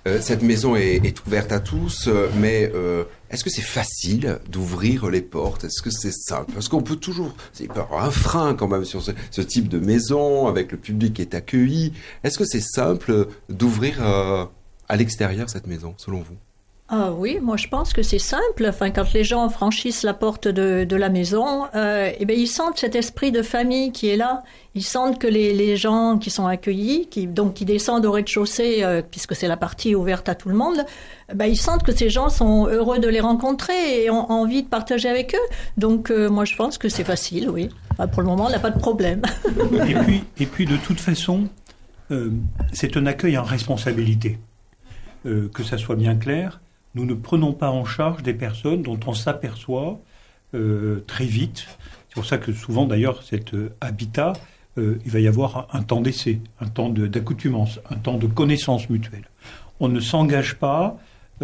Cette maison est ouverte à tous, mais est-ce que c'est facile d'ouvrir les portes? Est-ce que c'est simple? Parce qu'on peut toujours... Il peut y avoir un frein quand même sur ce type de maison, avec le public qui est accueilli. Est-ce que c'est simple d'ouvrir à l'extérieur cette maison, selon vous? Ah oui, moi je pense que c'est simple. Enfin, quand les gens franchissent la porte de la maison, ils sentent cet esprit de famille qui est là. Ils sentent que les gens qui sont accueillis, qui descendent au rez-de-chaussée, puisque c'est la partie ouverte à tout le monde, ils sentent que ces gens sont heureux de les rencontrer et ont envie de partager avec eux. Donc moi je pense que c'est facile, oui. Enfin, pour le moment, on n'a pas de problème. Et puis de toute façon, c'est un accueil en responsabilité. Que ça soit bien clair. Nous ne prenons pas en charge des personnes dont on s'aperçoit très vite. C'est pour ça que souvent, d'ailleurs, cet habitat, il va y avoir un temps d'essai, un temps d'accoutumance, un temps de connaissance mutuelle. On ne s'engage pas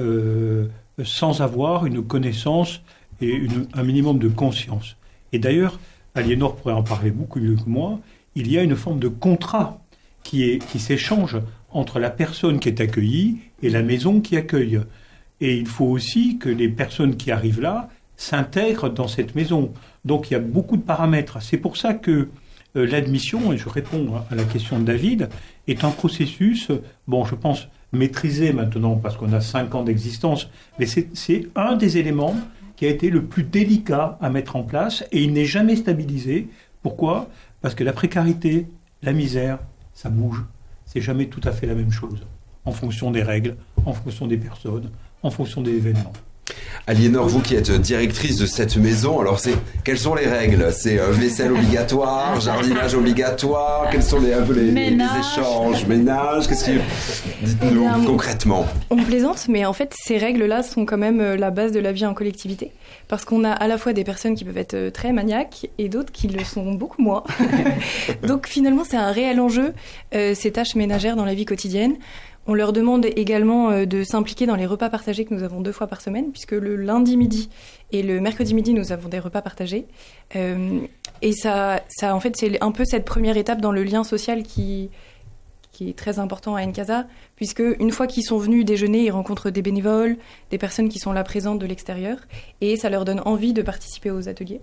sans avoir une connaissance et un minimum de conscience. Et d'ailleurs, Aliénor pourrait en parler beaucoup mieux que moi, il y a une forme de contrat qui s'échange entre la personne qui est accueillie et la maison qui accueille. Et il faut aussi que les personnes qui arrivent là s'intègrent dans cette maison. Donc il y a beaucoup de paramètres. C'est pour ça que l'admission, et je réponds à la question de David, est un processus, je pense, maîtrisé maintenant parce qu'on a 5 ans d'existence, mais c'est un des éléments qui a été le plus délicat à mettre en place et il n'est jamais stabilisé. Pourquoi ? Parce que la précarité, la misère, ça bouge. C'est jamais tout à fait la même chose, en fonction des règles, en fonction des personnes, en fonction des événements. Aliénor, vous qui êtes directrice de cette maison, alors quelles sont les règles? C'est vaisselle obligatoire, jardinage obligatoire, quels sont les échanges, ménage, dites-nous concrètement. On plaisante, mais en fait ces règles-là sont quand même la base de la vie en collectivité, parce qu'on a à la fois des personnes qui peuvent être très maniaques et d'autres qui le sont beaucoup moins. Donc finalement c'est un réel enjeu, ces tâches ménagères dans la vie quotidienne. On leur demande également de s'impliquer dans les repas partagés que nous avons 2 fois par semaine, puisque le lundi midi et le mercredi midi, nous avons des repas partagés. Et ça, en fait, c'est un peu cette première étape dans le lien social qui est très important à Ncasa, puisque une fois qu'ils sont venus déjeuner, ils rencontrent des bénévoles, des personnes qui sont là présentes de l'extérieur, et ça leur donne envie de participer aux ateliers.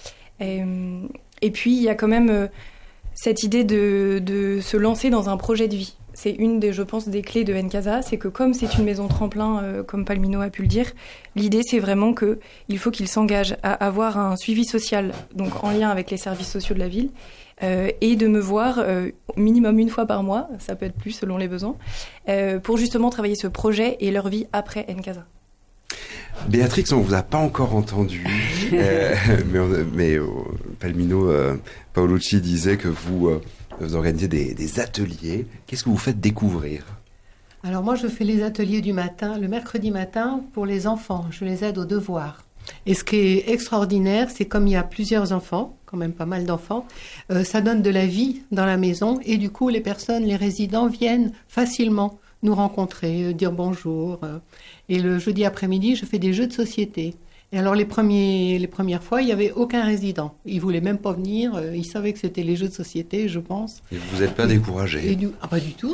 Et puis, il y a quand même cette idée de se lancer dans un projet de vie. C'est une des, je pense, des clés de Ncasa, c'est que comme c'est une maison tremplin, comme Palmino a pu le dire, l'idée c'est vraiment qu'il faut qu'il s'engage à avoir un suivi social, donc en lien avec les services sociaux de la ville, et de me voir minimum 1 fois par mois, ça peut être plus selon les besoins, pour justement travailler ce projet et leur vie après Ncasa. Béatrix, on ne vous a pas encore entendu, mais Palmino Paolucci disait que vous organisez des ateliers. Qu'est-ce que vous faites découvrir ? Alors moi, je fais les ateliers du matin, le mercredi matin, pour les enfants. Je les aide aux devoirs. Et ce qui est extraordinaire, c'est comme il y a plusieurs enfants, quand même pas mal d'enfants, ça donne de la vie dans la maison. Et du coup, les résidents viennent facilement nous rencontrer, dire bonjour. Et le jeudi après-midi, je fais des jeux de société. Et alors les premières fois, il n'y avait aucun résident. Ils ne voulaient même pas venir. Ils savaient que c'était les jeux de société, je pense. Et vous n'êtes pas découragé? Pas du tout.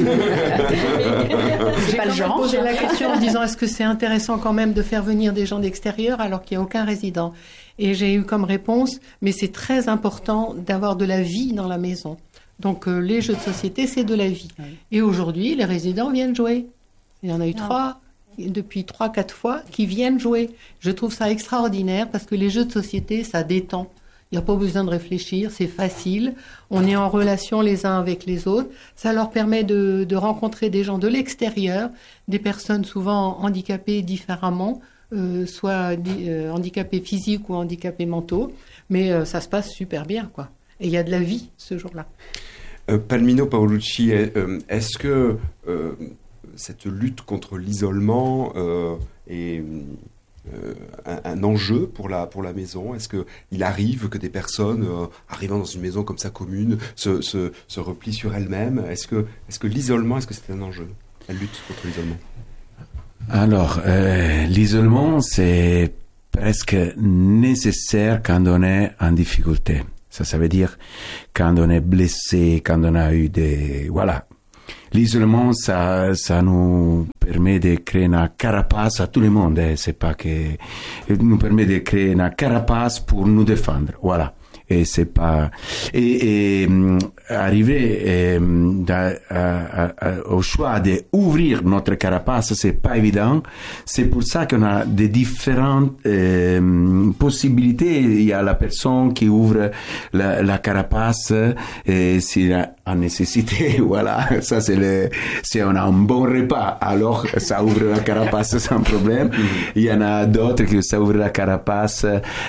C'est pas le genre. J'ai posé la question en disant est-ce que c'est intéressant quand même de faire venir des gens d'extérieur alors qu'il n'y a aucun résident? Et j'ai eu comme réponse mais c'est très important d'avoir de la vie dans la maison. Donc les jeux de société, c'est de la vie. Oui. Et aujourd'hui, les résidents viennent jouer. Il y en a eu 3. Depuis 3-4 fois, qui viennent jouer. Je trouve ça extraordinaire parce que les jeux de société, ça détend. Il n'y a pas besoin de réfléchir, c'est facile. On est en relation les uns avec les autres. Ça leur permet de rencontrer des gens de l'extérieur, des personnes souvent handicapées différemment, soit handicapés physiques ou handicapés mentaux. Mais ça se passe super bien, quoi. Et il y a de la vie ce jour-là. Palmino Paolucci, est-ce que cette lutte contre l'isolement est un enjeu pour la maison? Est-ce qu'il arrive que des personnes arrivant dans une maison comme ça commune se replient sur elles-mêmes? Est-ce que l'isolement, est-ce que c'est un enjeu, la lutte contre l'isolement? Alors, l'isolement, c'est presque nécessaire quand on est en difficulté. Ça veut dire quand on est blessé, quand on a eu des... Voilà. l'isolement, ça nous permet de créer une carapace à tout le monde. C'est pas que nous permet de créer une carapace pour nous défendre. Voilà. Et c'est pas arriver au choix d'ouvrir notre carapace, c'est pas évident. C'est pour ça qu'on a des différentes possibilités. Il y a la personne qui ouvre la carapace s'il a en nécessité. Voilà, ça si on a un bon repas, alors ça ouvre la carapace sans problème. Il y en a d'autres qui ça ouvre la carapace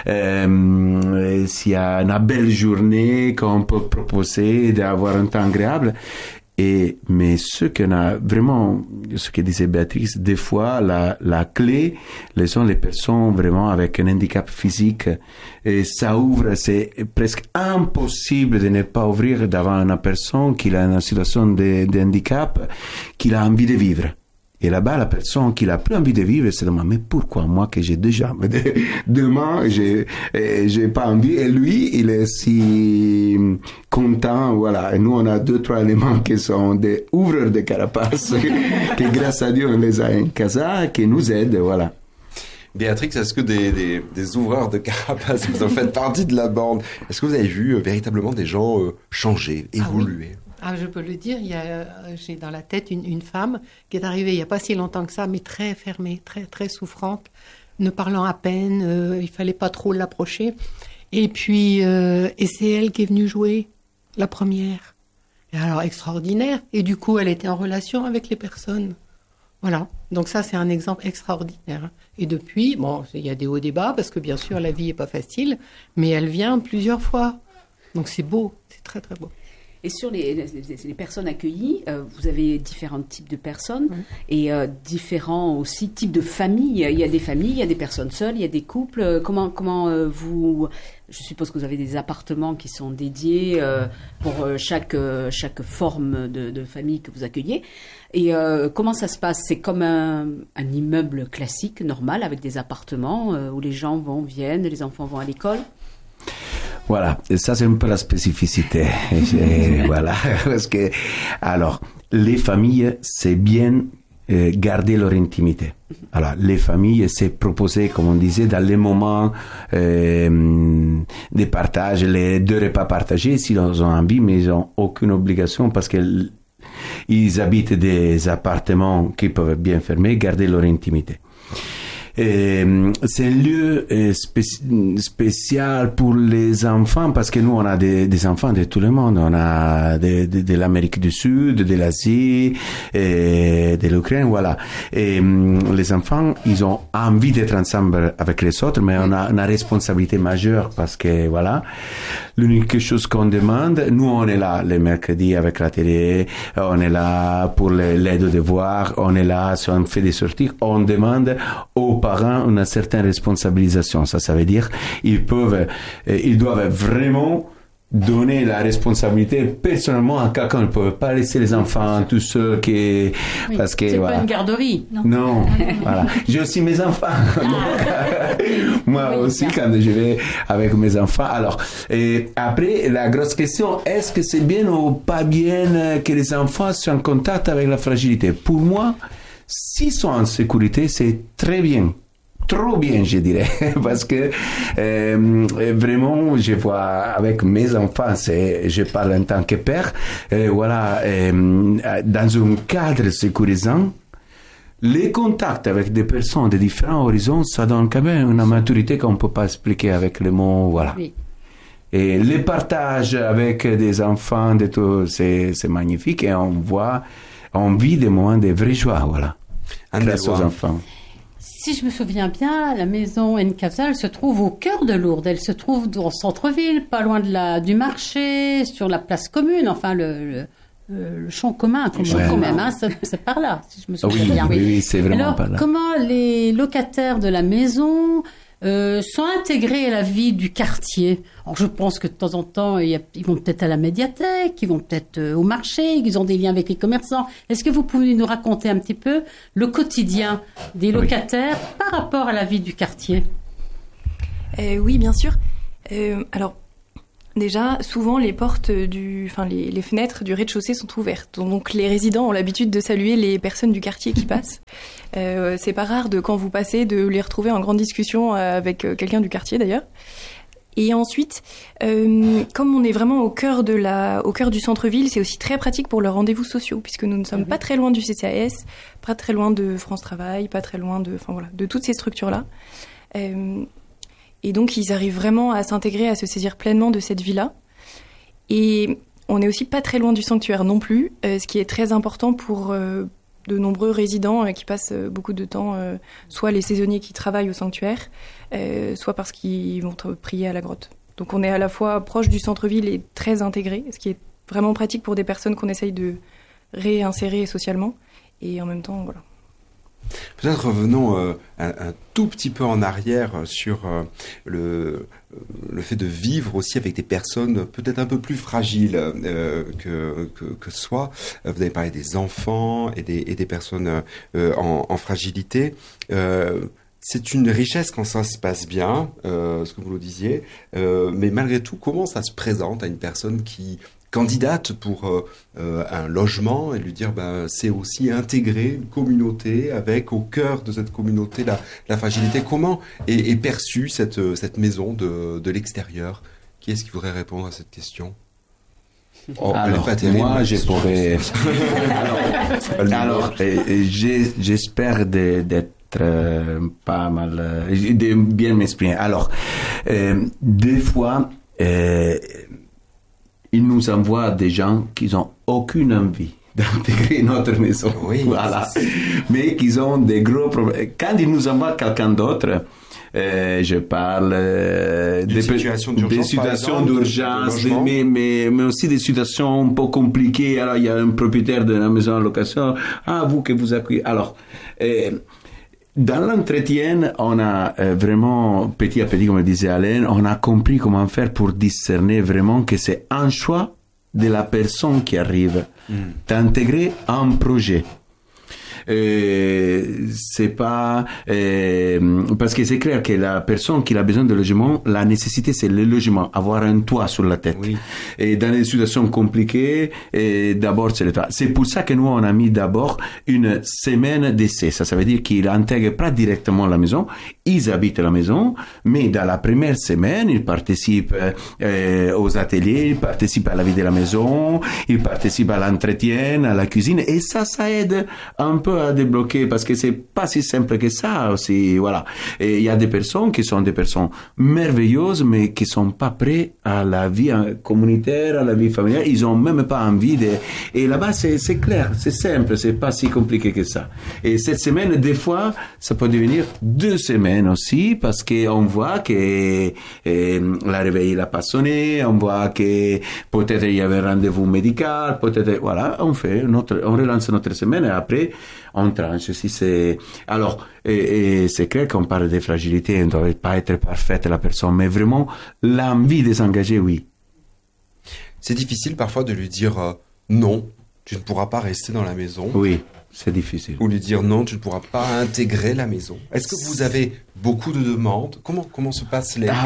s'il y a une belle journée qu'on peut proposer d'avoir un temps agréable. Mais ce qu'on a vraiment, ce que disait Béatrice, des fois, la clé, sont les personnes vraiment avec un handicap physique. Et ça ouvre, c'est presque impossible de ne pas ouvrir devant une personne qui a une situation de handicap, qui a envie de vivre. Et là-bas, la personne qui n'a plus envie de vivre se demande, mais pourquoi moi que j'ai deux jambes, deux mains, j'ai pas envie. Et lui, il est si content, voilà. Et nous, on a 2-3 éléments qui sont des ouvreurs de carapace, que grâce à Dieu, on les a en casa, qui nous aident, voilà. Béatrix, est-ce que des ouvreurs de carapace, vous en faites partie de la bande, est-ce que vous avez vu véritablement des gens changer, évoluer? Je peux le dire, j'ai dans la tête une femme qui est arrivée il n'y a pas si longtemps que ça, mais très fermée, très, très souffrante, ne parlant à peine, il fallait pas trop l'approcher. Et puis, et c'est elle qui est venue jouer, la première. Et alors, extraordinaire. Et du coup, elle était en relation avec les personnes. Voilà. Donc ça, c'est un exemple extraordinaire. Et depuis, bon, il y a des hauts débats, parce que bien sûr, la vie n'est pas facile, mais elle vient plusieurs fois. Donc c'est beau, c'est très, très beau. Et sur les personnes accueillies, vous avez différents types de personnes et différents aussi types de familles. Il y a des familles, il y a des personnes seules, il y a des couples. Comment vous... Je suppose que vous avez des appartements qui sont dédiés pour chaque forme de famille que vous accueillez. Et comment ça se passe? C'est comme un immeuble classique, normal, avec des appartements où les gens viennent, les enfants vont à l'école? Voilà, et ça c'est un peu la spécificité. Voilà, parce que alors les familles c'est bien garder leur intimité. Alors les familles c'est proposer, comme on disait, dans les moments de partage, les 2 repas partagés s'ils ont envie, mais ils n'ont aucune obligation parce qu'ils habitent des appartements qui peuvent bien fermer, garder leur intimité. C'est un lieu spécial pour les enfants parce que nous on a des enfants de tout le monde, on a de l'Amérique du Sud, de l'Asie, de l'Ukraine, voilà. Et les enfants, ils ont envie d'être ensemble avec les autres, mais on a une responsabilité majeure parce que voilà, l'unique chose qu'on demande, nous on est là les mercredis avec la télé, on est là pour l'aide aux devoirs, on est là si on fait des sorties, on demande aux parents une certaine responsabilisation. Ça veut dire ils doivent vraiment donner la responsabilité personnellement à quelqu'un. Ils ne peuvent pas laisser les enfants tous seuls parce que c'est voilà. Pas une garderie. Non. Voilà. J'ai aussi mes enfants. Moi aussi quand je vais avec mes enfants. Alors, et après la grosse question, est-ce que c'est bien ou pas bien que les enfants soient en contact avec la fragilité? Pour moi, s'ils sont en sécurité, c'est très bien. Trop bien, je dirais, parce que vraiment, je vois avec mes enfants, je parle en tant que père, voilà, dans un cadre sécurisant, les contacts avec des personnes de différents horizons, ça donne quand même une maturité qu'on ne peut pas expliquer avec les mots, voilà. Oui. Et les partages avec des enfants, de tout, c'est magnifique et on vit des moments de vraie joie, voilà, grâce aux enfants. Si je me souviens bien, la maison Nkasa, elle se trouve au cœur de Lourdes. Elle se trouve dans le centre-ville, pas loin du marché, sur la place commune, enfin le champ commun, quand même, hein, c'est par là, si je me souviens bien. Oui, c'est vraiment alors, par là. Comment les locataires de la maison sont intégrés à la vie du quartier? Alors, je pense que de temps en temps, ils vont peut-être à la médiathèque, ils vont peut-être au marché, ils ont des liens avec les commerçants. Est-ce que vous pouvez nous raconter un petit peu le quotidien des locataires par rapport à la vie du quartier? Oui, bien sûr. Alors, Déjà, souvent, les portes les fenêtres du rez-de-chaussée sont ouvertes. Donc, les résidents ont l'habitude de saluer les personnes du quartier qui passent. C'est pas rare quand vous passez de les retrouver en grande discussion avec quelqu'un du quartier d'ailleurs. Et ensuite, comme on est vraiment au cœur du centre-ville, c'est aussi très pratique pour leurs rendez-vous sociaux, puisque nous ne sommes pas très loin du CCAS, pas très loin de France Travail, pas très loin de toutes ces structures-là. Et donc, ils arrivent vraiment à s'intégrer, à se saisir pleinement de cette vie-là. Et on n'est aussi pas très loin du sanctuaire non plus, ce qui est très important pour de nombreux résidents qui passent beaucoup de temps, soit les saisonniers qui travaillent au sanctuaire, soit parce qu'ils vont prier à la grotte. Donc on est à la fois proche du centre-ville et très intégré, ce qui est vraiment pratique pour des personnes qu'on essaye de réinsérer socialement. Et en même temps, voilà. Peut-être revenons un tout petit peu en arrière sur le fait de vivre aussi avec des personnes peut-être un peu plus fragiles que soi. Vous avez parlé des enfants et des personnes en fragilité. C'est une richesse quand ça se passe bien, ce que vous le disiez. Mais malgré tout, comment ça se présente à une personne qui candidate pour un logement et lui dire c'est aussi intégrer une communauté avec au cœur de cette communauté la fragilité. Comment est perçue cette maison de l'extérieur? Qui est-ce qui voudrait répondre à cette question? Alors, moi, je pourrais... alors j'espère d'être pas mal, de bien m'exprimer. Alors, des fois... ils nous envoient des gens qui n'ont aucune envie d'intégrer notre maison. Oui, voilà. Mais qui ont des gros problèmes. Quand ils nous envoient quelqu'un d'autre, je parle des situations d'urgence, mais aussi des situations un peu compliquées. Alors, il y a un propriétaire de la maison en location. Ah, vous que vous accueillez. Alors, dans l'entretien, on a vraiment, petit à petit, comme le disait Alain, on a compris comment faire pour discerner vraiment que c'est un choix de la personne qui arrive d'intégrer un projet. C'est pas parce que c'est clair que la personne qui a besoin de logement, la nécessité c'est le logement, avoir un toit sur la tête. Oui. Et dans des situations compliquées, d'abord c'est le toit. C'est pour ça que nous on a mis d'abord une semaine d'essai. Ça veut dire qu'ils n'intègrent pas directement la maison, ils habitent la maison, mais dans la première semaine ils participent aux ateliers, ils participent à la vie de la maison, ils participent à l'entretien, à la cuisine, et ça aide un peu à débloquer, parce que c'est pas si simple que ça aussi, voilà. Et il y a des personnes qui sont des personnes merveilleuses, mais qui sont pas prêtes à la vie communautaire, à la vie familiale, ils ont même pas envie de, et là-bas c'est clair, c'est simple, c'est pas si compliqué que ça. Et cette semaine, des fois, ça peut devenir 2 semaines aussi, parce qu'on voit que la réveil n'a pas sonné, on voit que peut-être il y avait un rendez-vous médical, peut-être, voilà, on relance notre semaine, et après, on tranche. Si c'est... Alors, et c'est clair qu'on parle de fragilité, on ne doit pas être parfaite la personne, mais vraiment, l'envie de s'engager, oui. C'est difficile parfois de lui dire non, tu ne pourras pas rester dans la maison. Oui, c'est difficile. Ou lui dire non, tu ne pourras pas intégrer la maison. Est-ce que vous avez beaucoup de demandes? Comment se passent les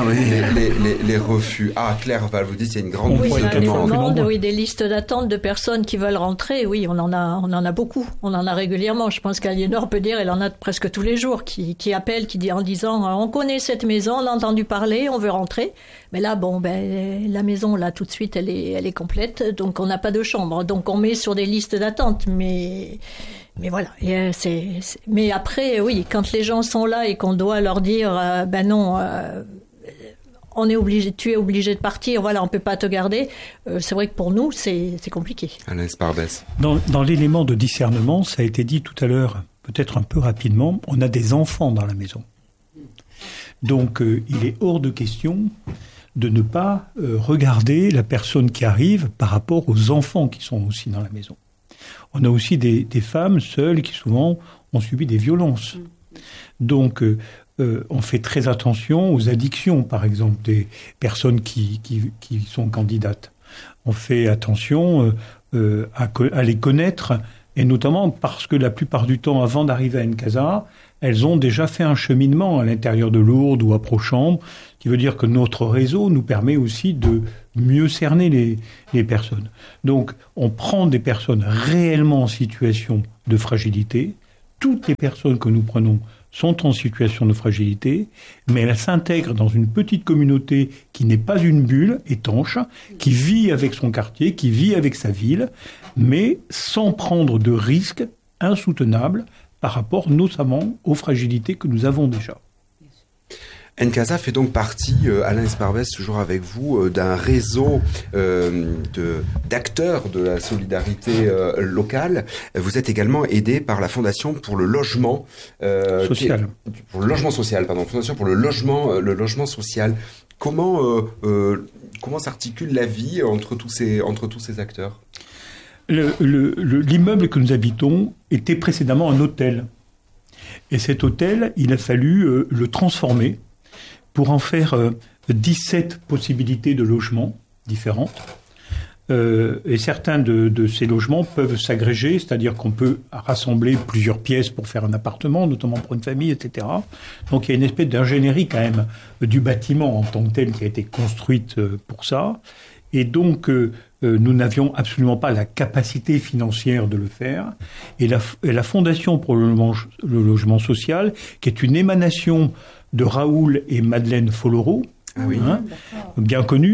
refus? Ah, Claire, vous dites qu'il y a une grande liste de demandes. Oui, des listes d'attente de personnes qui veulent rentrer. Oui, on en a beaucoup. On en a régulièrement. Je pense qu'Aliénor peut dire, elle en a presque tous les jours, qui appellent, qui dit en disant, on connaît cette maison, on a entendu parler, on veut rentrer. Mais là, la maison, là, tout de suite, elle est complète. Donc, on n'a pas de chambre. Donc, on met sur des listes d'attente. Mais voilà. Et mais après, oui, quand les gens sont là et qu'on doit leur dire, non, tu es obligé de partir, voilà, on peut pas te garder. C'est vrai que pour nous, c'est compliqué. Alain Sparbès. Dans l'élément de discernement, ça a été dit tout à l'heure, peut-être un peu rapidement, on a des enfants dans la maison. Donc, il est hors de question de ne pas regarder la personne qui arrive par rapport aux enfants qui sont aussi dans la maison. On a aussi des femmes seules qui souvent ont subi des violences. Donc, on fait très attention aux addictions, par exemple, des personnes qui sont candidates. On fait attention à les connaître, et notamment parce que la plupart du temps, avant d'arriver à une casa, elles ont déjà fait un cheminement à l'intérieur de Lourdes ou à Prochambre, qui veut dire que notre réseau nous permet aussi mieux cerner les personnes. Donc, on prend des personnes réellement en situation de fragilité. Toutes les personnes que nous prenons sont en situation de fragilité, mais elles s'intègrent dans une petite communauté qui n'est pas une bulle étanche, qui vit avec son quartier, qui vit avec sa ville, mais sans prendre de risques insoutenables par rapport notamment aux fragilités que nous avons déjà. Ncasa fait donc partie, Alain Esparvès, toujours avec vous, d'un réseau d'acteurs de la solidarité locale. Vous êtes également aidé par la Fondation pour le logement social. Fondation pour le logement social. Comment s'articule la vie entre tous ces acteurs ? L'immeuble que nous habitons était précédemment un hôtel. Et cet hôtel, il a fallu le transformer pour en faire 17 possibilités de logements différentes. Et certains de ces logements peuvent s'agréger, c'est-à-dire qu'on peut rassembler plusieurs pièces pour faire un appartement, notamment pour une famille, etc. Donc il y a une espèce d'ingénierie quand même du bâtiment en tant que tel qui a été construite pour ça. Et donc nous n'avions absolument pas la capacité financière de le faire. Et la Fondation pour le logement social, qui est une émanation de Raoul et Madeleine Follereau, bien connu,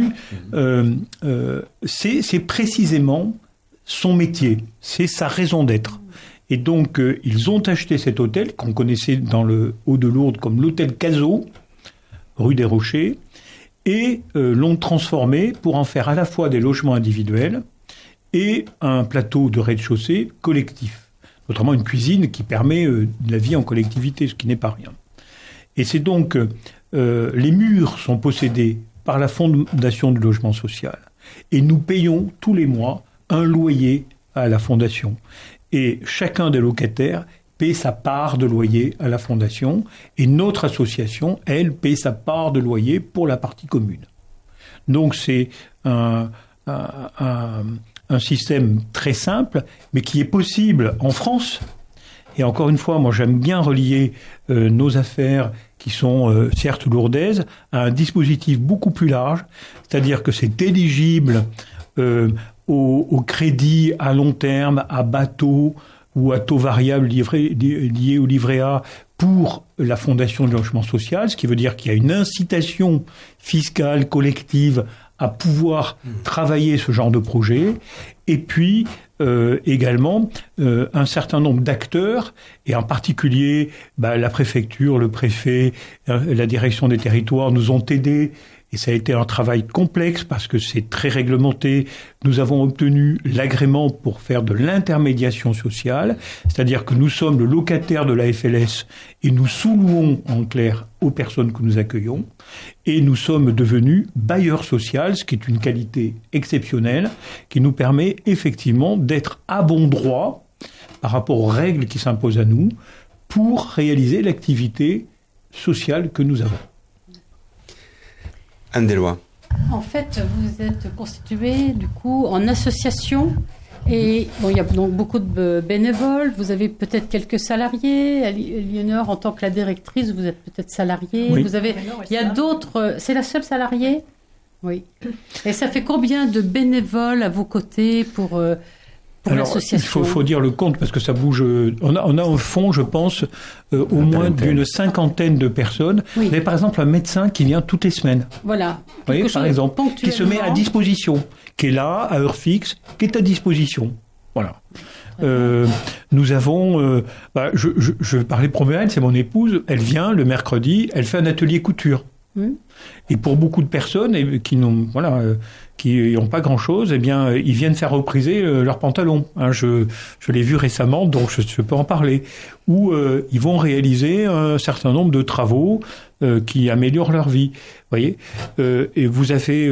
c'est précisément son métier, c'est sa raison d'être. Et donc, ils ont acheté cet hôtel, qu'on connaissait dans le Haut-de-Lourdes comme l'hôtel Cazot, rue des Rochers, et l'ont transformé pour en faire à la fois des logements individuels et un plateau de rez-de-chaussée collectif. Notamment une cuisine qui permet la vie en collectivité, ce qui n'est pas rien. Et c'est donc, les murs sont possédés par la Fondation du logement social. Et nous payons tous les mois un loyer à la Fondation. Et chacun des locataires paie sa part de loyer à la Fondation. Et notre association, elle, paie sa part de loyer pour la partie commune. Donc c'est un système très simple, mais qui est possible en France. Et encore une fois, moi j'aime bien relier nos affaires qui sont certes lourdaises à un dispositif beaucoup plus large, c'est-à-dire que c'est éligible au crédit à long terme, à bateau ou à taux variable lié au livret A pour la Fondation du logement social, ce qui veut dire qu'il y a une incitation fiscale collective à pouvoir travailler ce genre de projet, et puis également un certain nombre d'acteurs, et en particulier la préfecture, le préfet, la direction des territoires nous ont aidés, et ça a été un travail complexe parce que c'est très réglementé. Nous avons obtenu l'agrément pour faire de l'intermédiation sociale, c'est-à-dire que nous sommes le locataire de la FLS et nous sous-louons en clair aux personnes que nous accueillons, et nous sommes devenus bailleurs sociaux, ce qui est une qualité exceptionnelle qui nous permet effectivement d'être à bon droit par rapport aux règles qui s'imposent à nous pour réaliser l'activité sociale que nous avons. Anne Deloy. En fait, vous êtes constitué du coup en association et il y a donc beaucoup de bénévoles. Vous avez peut-être quelques salariés. Éléonore, en tant que la directrice, vous êtes peut-être salariée. Oui. Il y a d'autres. C'est la seule salariée ? Oui. Et ça fait combien de bénévoles à vos côtés pour l'association ? Il faut dire le compte parce que ça bouge. On a au fond, je pense, au moins d'une 50aine de personnes. Oui. Vous avez par exemple un médecin qui vient toutes les semaines. Voilà. Vous voyez, par exemple, qui se met à disposition, qui est là, à heure fixe, qui est à disposition. Voilà. Nous avons... je parlais pour elle, c'est mon épouse. Elle vient le mercredi, elle fait un atelier couture. Et pour beaucoup de personnes qui n'ont pas grand-chose, eh bien, ils viennent faire repriser leurs pantalons. Je l'ai vu récemment, donc je peux en parler. Ou ils vont réaliser un certain nombre de travaux qui améliorent leur vie. Voyez, et vous avez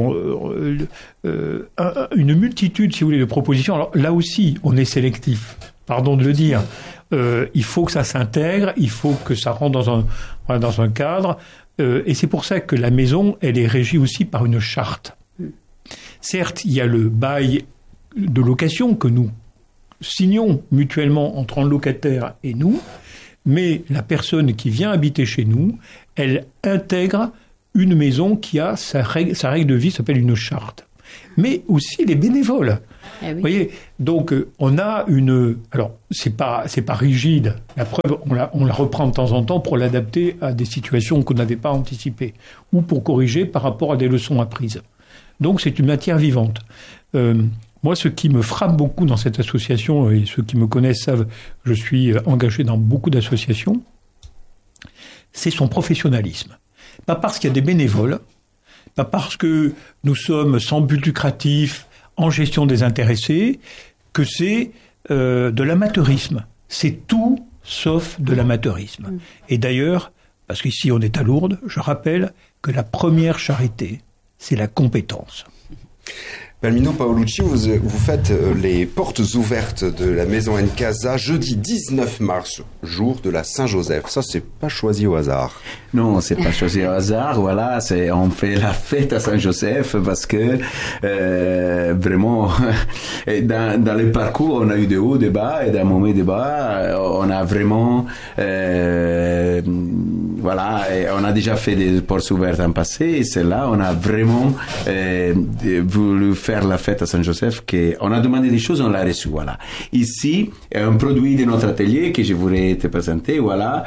une multitude, si vous voulez, de propositions. Alors là aussi, on est sélectif. Pardon de le dire. Il faut que ça s'intègre, il faut que ça rentre dans un cadre. Et c'est pour ça que la maison, elle est régie aussi par une charte. Certes, il y a le bail de location que nous signons mutuellement entre un locataire et nous, mais la personne qui vient habiter chez nous, elle intègre une maison qui a sa règle de vie, s'appelle une charte. Mais aussi les bénévoles. Eh oui. Vous voyez, donc on a alors c'est pas rigide. La preuve, on la reprend de temps en temps pour l'adapter à des situations qu'on n'avait pas anticipées ou pour corriger par rapport à des leçons apprises. Donc c'est une matière vivante. Moi, ce qui me frappe beaucoup dans cette association, et ceux qui me connaissent savent que je suis engagé dans beaucoup d'associations, c'est son professionnalisme. Pas parce qu'il y a des bénévoles, pas parce que nous sommes sans but lucratif, en gestion des intéressés, que c'est de l'amateurisme. C'est tout sauf de l'amateurisme. Et d'ailleurs, parce qu'ici on est à Lourdes, je rappelle que la première charité, c'est la compétence. Palmino Paolucci, vous faites les portes ouvertes de la maison Ncasa jeudi 19 mars, jour de la Saint-Joseph. Ça, c'est pas choisi au hasard. Non, c'est pas choisi au hasard. Voilà, on fait la fête à Saint-Joseph parce que vraiment, dans le parcours, on a eu des hauts, des bas, et d'un moment des bas, on a vraiment, voilà, et on a déjà fait des portes ouvertes en passé, et celle-là, on a vraiment voulu faire la fête à Saint-Joseph, on a demandé des choses, on l'a reçu, voilà. Ici, un produit de notre atelier que je voulais te présenter, voilà.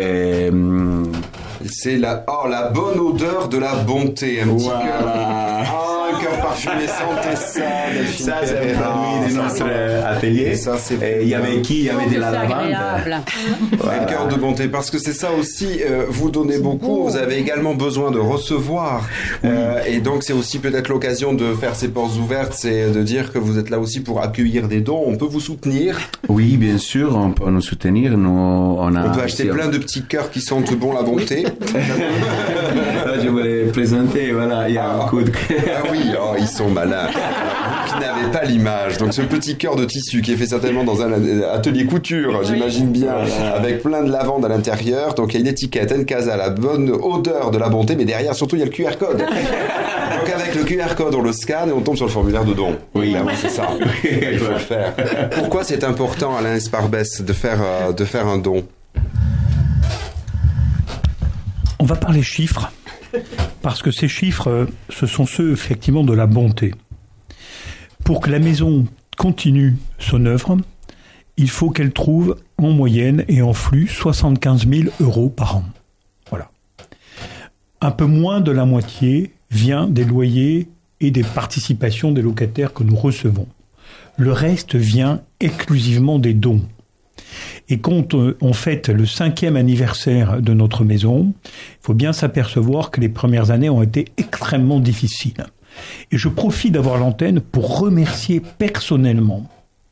C'est la bonne odeur de la bonté, un petit cœur. Un cœur parfumé, sentez ça, Delphine. Ça, c'est un produit de notre atelier. Ça, c'est il y avait qui? Il y avait de la lavande. Un cœur de bonté, parce que c'est ça aussi, vous donnez beaucoup, vous avez également besoin de recevoir. Et donc, c'est aussi peut-être l'occasion de faire ces portes ouvertes, c'est de dire que vous êtes là aussi pour accueillir des dons. On peut vous soutenir? Oui, bien sûr, on peut nous soutenir. On peut acheter plein de petits cœurs qui sentent bon la bonté. Là, je voulais présenter, voilà, il y a un coup de cœur. Ah oui, ils sont malins. Vous qui n'avez pas l'image, donc ce petit cœur de tissu qui est fait certainement dans un atelier couture, j'imagine bien, avec plein de lavande à l'intérieur. Donc il y a une étiquette Ncasa, la bonne odeur de la bonté, mais derrière surtout il y a le QR code. Donc avec le QR code, on le scanne et on tombe sur le formulaire de don. Oui, c'est ça. Il faut le faire. Pourquoi c'est important, Alain Sparbès, de faire un don? On va parler chiffres, parce que ces chiffres, ce sont ceux effectivement de la bonté. Pour que la maison continue son œuvre, il faut qu'elle trouve en moyenne et en flux 75 000 € par an. Voilà. Un peu moins de la moitié vient des loyers et des participations des locataires que nous recevons. Le reste vient exclusivement des dons. Et quand on fête le 5e anniversaire de notre maison, il faut bien s'apercevoir que les premières années ont été extrêmement difficiles. Et je profite d'avoir l'antenne pour remercier personnellement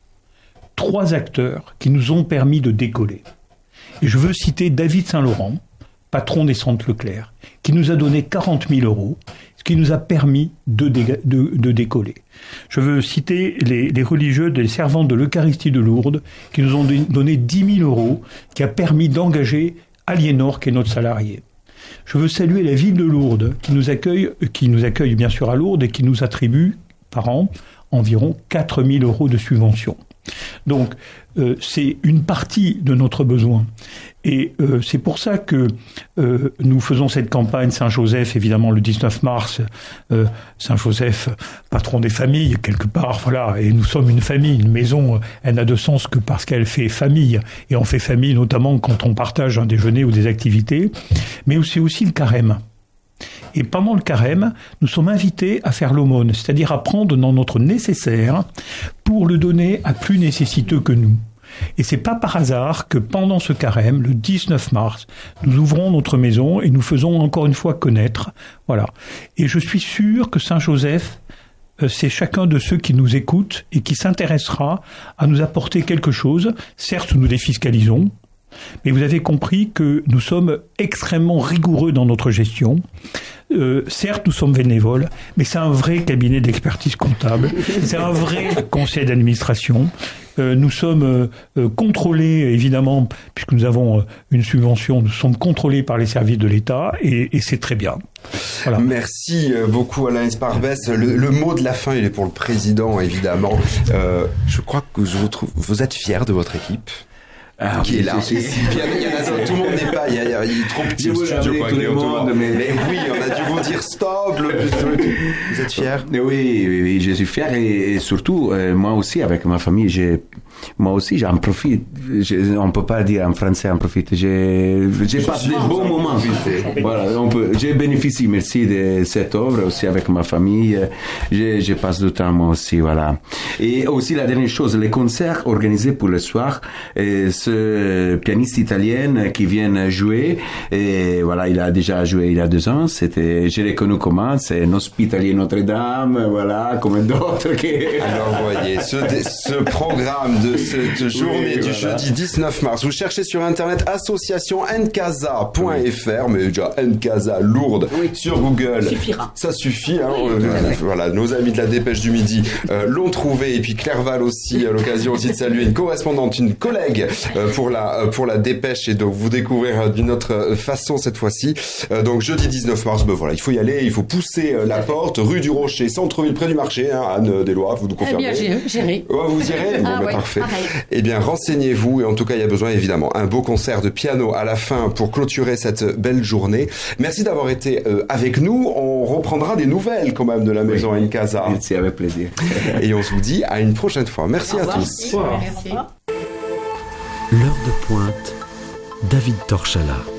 3 acteurs qui nous ont permis de décoller. Et je veux citer David Saint-Laurent, patron des Centres Leclerc, qui nous a donné 40 000 €, ce qui nous a permis de décoller. Je veux citer les religieux, les servantes de l'Eucharistie de Lourdes, qui nous ont donné 10 000 €, qui a permis d'engager Aliénor, qui est notre salarié. Je veux saluer la ville de Lourdes, qui nous accueille bien sûr à Lourdes et qui nous attribue par an environ 4 000 € de subventions. Donc, c'est une partie de notre besoin. Et c'est pour ça que nous faisons cette campagne Saint-Joseph, évidemment, le 19 mars. Saint-Joseph, patron des familles, quelque part, voilà. Et nous sommes une famille. Une maison, elle n'a de sens que parce qu'elle fait famille. Et on fait famille notamment quand on partage un déjeuner ou des activités. Mais c'est aussi le carême. Et pendant le carême, nous sommes invités à faire l'aumône, c'est-à-dire à prendre dans notre nécessaire pour le donner à plus nécessiteux que nous. Et c'est pas par hasard que pendant ce carême, le 19 mars, nous ouvrons notre maison et nous faisons encore une fois connaître. Voilà. Et je suis sûr que Saint-Joseph, c'est chacun de ceux qui nous écoutent et qui s'intéressera à nous apporter quelque chose. Certes, nous défiscalisons, mais vous avez compris que nous sommes extrêmement rigoureux dans notre gestion. Certes, nous sommes bénévoles, mais c'est un vrai cabinet d'expertise comptable, c'est un vrai conseil d'administration. Nous sommes contrôlés, évidemment, puisque nous avons une subvention, nous sommes contrôlés par les services de l'État, et c'est très bien. Voilà. Merci beaucoup Alain Sparbès. Le mot de la fin, il est pour le président, évidemment. Je crois que vous êtes fier de votre équipe. qui est là. Puis il y en a d'autres, tout le monde n'est pas, il est trop petit au studio pour tout le monde. Mais oui, on a dû vous dire stop. Vous êtes fiers? Oui, je suis fier et surtout, moi aussi, avec ma famille, j'en profite. On peut pas dire en français en profite. J'ai passé des bons moments. Voilà, j'ai bénéficié, merci de cette œuvre aussi avec ma famille. Je passe du temps moi aussi, voilà. Et aussi la dernière chose, les concerts organisés pour le soir. Ce pianiste italien qui vient jouer, et voilà, il a déjà joué il y a 2 ans. Je l'ai connu comment, c'est un hospitalier Notre-Dame, voilà, comme d'autres. Alors voyez, ce programme de cette journée du jeudi 19 mars, vous cherchez sur internet associationncasa.fr, mais déjà Ncasa Lourdes sur Google. Suffira. Ça suffit, hein. Voilà, nos amis de la Dépêche du Midi l'ont trouvé, et puis Claire Val aussi, à l'occasion aussi de saluer une correspondante, une collègue pour la Dépêche, et donc vous découvrir d'une autre façon cette fois-ci. Donc jeudi 19 mars, voilà, il faut y aller, il faut pousser la porte, rue du Rocher, centre-ville, près du marché, hein, Anne Deslois, vous nous confirmez? Eh bien, j'irai. Ouais, vous irez? Bon, Ouais, parfait. pareil. Eh bien, renseignez-vous, et en tout cas, il y a besoin évidemment un beau concert de piano à la fin pour clôturer cette belle journée. Merci d'avoir été avec nous. On reprendra des nouvelles quand même de la maison Ncasa. Merci, avec plaisir. Et on se vous dit à une prochaine fois. Merci à tous. Merci. L'heure de pointe, David Torchala.